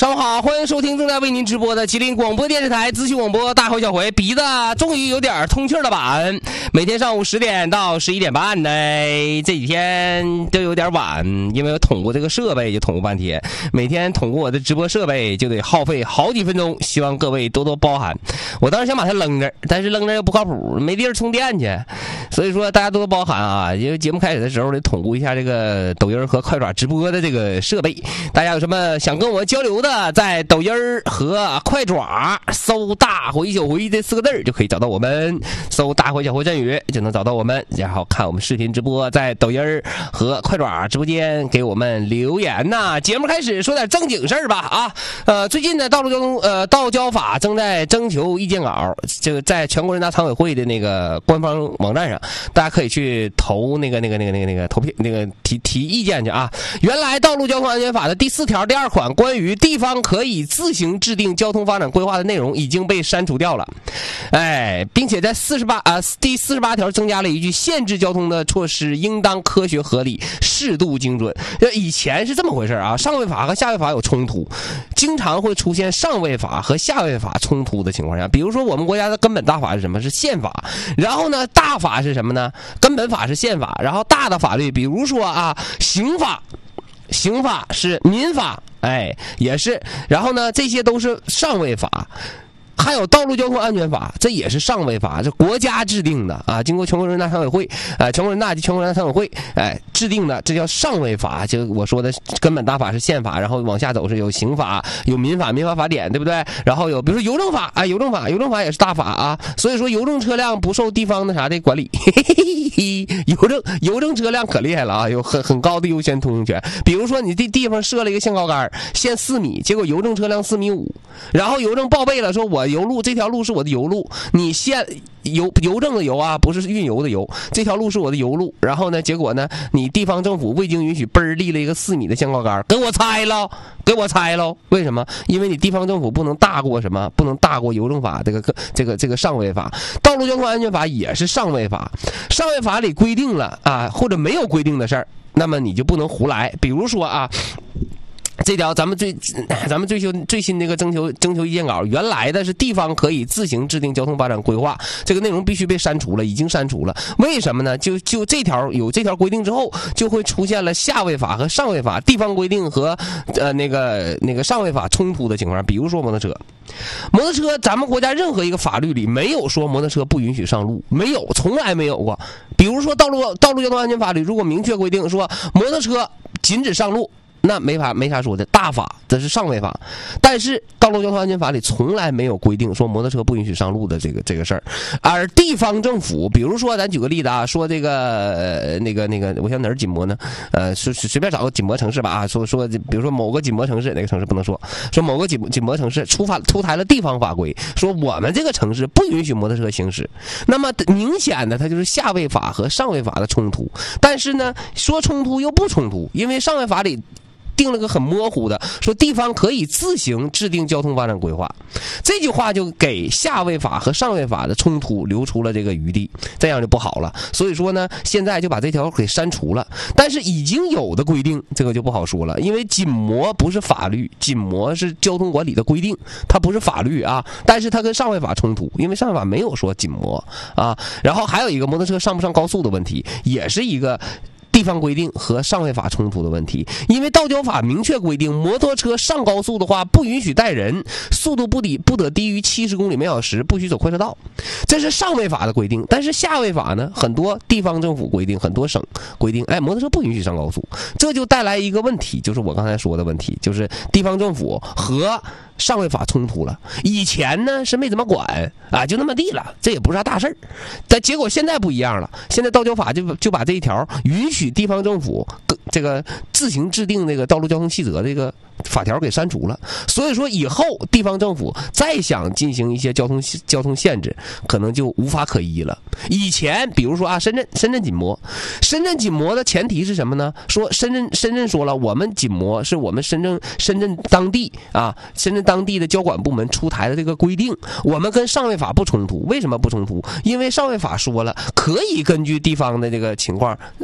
上午好，欢迎收听正在为您直播的吉林广播电视台资讯广播大会小回，鼻子终于有点通气了吧？每天上午10点到11点半呢，这几天都有点晚，因为我捅过这个设备就捅过半天，每天捅过我的直播设备就得耗费好几分钟，希望各位多多包涵。我当时想把它扔着，但是扔着又不靠谱，没地儿充电去，所以说大家多多包涵啊！因为节目开始的时候得捅咕一下这个抖音和快爪直播的这个设备，大家有什么想跟我交流的，在抖音和快爪搜大回小回这4个字就可以找到我们，搜大回小回阵语就能找到我们，然后看我们视频直播，在抖音和快爪直播间给我们留言呐。节目开始说点正经事儿吧啊，最近呢道交法正在征求意见稿，这个在全国人大常委会的那个官方网站上，大家可以去投那个投票那个提意见去啊。原来道路交通安全法的第4条第2款关于地方可以自行制定交通发展规划的内容已经被删除掉了，并且在第48条增加了一句限制交通的措施应当科学合理适度精准。以前是这么回事啊，上位法和下位法有冲突，经常会出现上位法和下位法冲突的情况下，比如说我们国家的根本大法是什么？是宪法。然后呢，大法是什么呢？根本法是宪法。然后大的法律，比如说刑法是民法，也是。然后呢，这些都是上位法。还有道路交通安全法，这也是上位法，这国家制定的啊，经过全国人大常委会全国人大及全国人大常委会制定的，这叫上位法。就我说的根本大法是宪法，然后往下走是有刑法、有民法、民法法典，对不对？然后有比如说邮政法邮政法也是大法啊。所以说邮政车辆不受地方的啥的管理，邮政车辆可厉害了啊，有很高的优先通行权。比如说你这地方设了一个限高杆，限4米，结果邮政车辆4.5米，然后邮政报备了说我邮路这条路是我的邮路，你限邮政的邮啊，不是运油的油，这条路是我的邮路。然后呢，结果呢，你地方政府未经允许立了一个4米的限高杆，给我拆喽！为什么？因为你地方政府不能大过什么？不能大过邮政法这个上位法。道路交通安全法也是上位法，上位法里规定了或者没有规定的事儿，那么你就不能胡来。比如说这条咱们最新那个征求意见稿，原来的是地方可以自行制定交通发展规划，这个内容必须被删除了，已经删除了。为什么呢？就这条有这条规定之后，就会出现了下位法和上位法，地方规定和那个上位法冲突的情况。比如说摩托车，咱们国家任何一个法律里没有说摩托车不允许上路，没有，从来没有过。比如说道路交通安全法里如果明确规定说摩托车禁止上路，那没啥说的，大法这是上位法。但是道路交通安全法里从来没有规定说摩托车不允许上路的这个事儿。而地方政府，比如说咱举个例子说这个我想哪儿禁摩呢？随便找个禁摩城市吧说比如说某个禁摩城市，哪个城市不能说某个禁摩城市出台了地方法规，说我们这个城市不允许摩托车行驶，那么明显的它就是下位法和上位法的冲突。但是呢，说冲突又不冲突，因为上位法里定了个很模糊的，说地方可以自行制定交通发展规划，这句话就给下位法和上位法的冲突留出了这个余地，这样就不好了。所以说呢，现在就把这条给删除了。但是已经有的规定，这个就不好说了，因为禁摩不是法律，禁摩是交通管理的规定，它不是法律啊。但是它跟上位法冲突，因为上位法没有说禁摩啊。然后还有一个摩托车上不上高速的问题，也是一个地方规定和上位法冲突的问题。因为道交法明确规定，摩托车上高速的话不允许带人，速度不得低于70公里每小时，不许走快车道，这是上位法的规定。但是下位法呢，很多地方政府规定，很多省规定摩托车不允许上高速，这就带来一个问题，就是我刚才说的问题，就是地方政府和上位法冲突了。以前呢是没怎么管就那么地了，这也不是啥大事儿。但结果现在不一样了，现在道交法就把这一条允许地方政府这个自行制定那个道路交通细则这个法条给删除了。所以说以后地方政府再想进行一些交通限制，可能就无法可依了。以前比如说深圳禁摩的前提是什么呢？说深圳说了，我们禁摩是我们深圳当地深圳当地的交管部门出台的这个规定，我们跟上位法不冲突。为什么不冲突？因为上位法说了，可以根据地方的这个情况自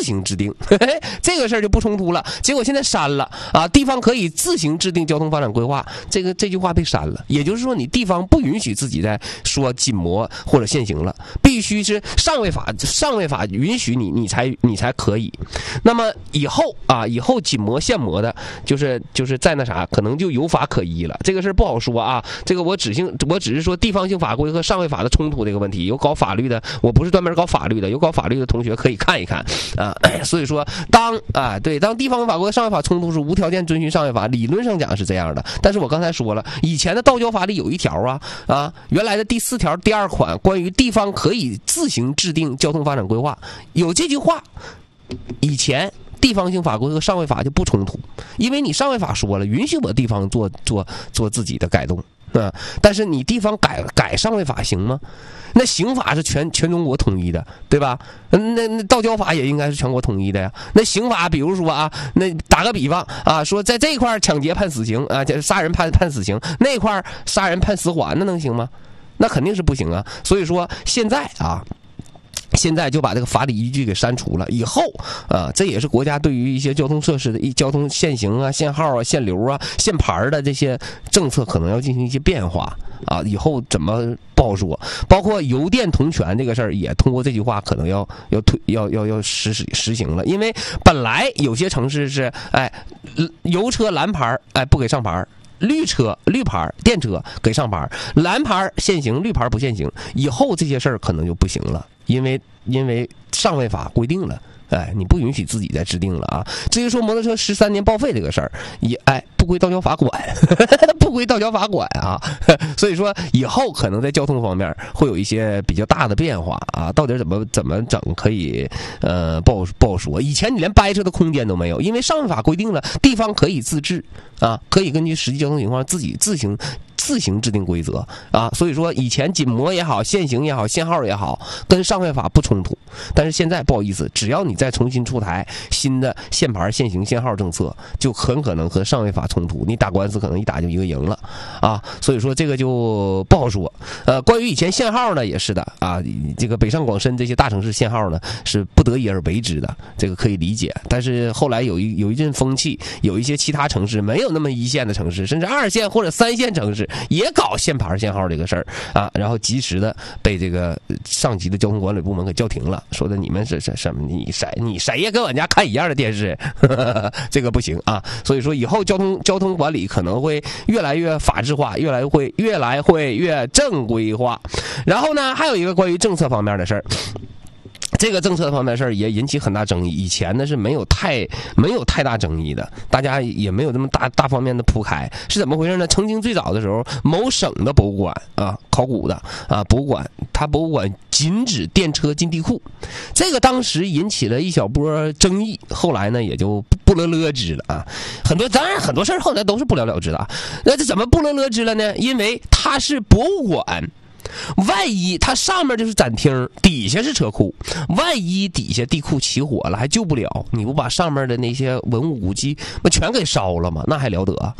行制定，这个事儿就不冲突了。结果现在删了啊，地方可以自行制定交通发展规划，这句话被删了。也就是说，你地方不允许自己再说紧模或者限行了，必须是上位法允许你才可以。那么以后紧模限模的，就是在那啥，可能就有法可依了。这个事儿不好说啊。这个我只是说地方性法规和上位法的冲突这个问题。有搞法律的，我不是专门搞法律的，有搞法律的同学可以看一看啊。所以说，当地方法规和上位法冲突是无条件遵循上位法，理论上讲是这样的。但是我刚才说了，以前的道交法里有一条原来的第4条第2款关于地方可以自行制定交通发展规划，有这句话，以前地方性法规和上位法就不冲突，因为你上位法说了允许我地方做自己的改动但是你地方改上位法行吗？那刑法是全中国统一的，对吧？那道交法也应该是全国统一的呀。那刑法比如说那打个比方说在这一块抢劫判死刑杀人判死刑，那块杀人判死缓，那能行吗？那肯定是不行啊。所以说现在就把这个法理依据给删除了。以后这也是国家对于一些交通设施的交通限行限号限流限牌的这些政策可能要进行一些变化以后怎么不好说。包括邮电同权这个事儿，也通过这句话可能要实行了。因为本来有些城市是油车蓝牌不给上牌，绿牌电车给上牌，蓝牌限行，绿牌不限行。以后这些事儿可能就不行了，因为上位法规定了，你不允许自己再制定了至于说摩托车13年报废这个事儿，也不归道交法管，不归道交法管所以说以后可能在交通方面会有一些比较大的变化到底怎么整可以不好说。以前你连掰扯的空间都没有，因为上位法规定了地方可以自治可以根据实际交通情况自己自行制定规则所以说以前紧模也好，限行也好，限号也好，跟上位法不冲突。但是现在不好意思，只要你再重新出台新的限牌、限行、限号政策，就很可能和上位法冲突，你打官司可能一打就一个赢了所以说这个就不好说。关于以前限号呢，也是的这个北上广深这些大城市限号呢是不得已而为之的，这个可以理解。但是后来有一阵风气，有一些其他城市没有那么1线的城市，甚至2线或者3线城市也搞限牌限号这个事儿然后及时的被这个上级的交通管理部门给叫停了，说的你们是什么？你谁也跟我家看一样的电视，这个不行所以说以后交通管理可能会越来越法制化，越来会越正规化。然后呢，还有一个关于政策方面的事儿。这个政策方面的事儿也引起很大争议，以前呢是没有太大争议的，大家也没有这么大方面的铺开。是怎么回事呢？曾经最早的时候，某省的博物馆考古的博物馆禁止电车进地库，这个当时引起了一小波争议，后来呢也就不了了之了当然很多事儿后来都是不了了之的那这怎么不了了之了呢？因为它是博物馆，万一它上面就是展厅，底下是车库，万一底下地库起火了还救不了，你不把上面的那些文物古迹全给烧了吗？那还了得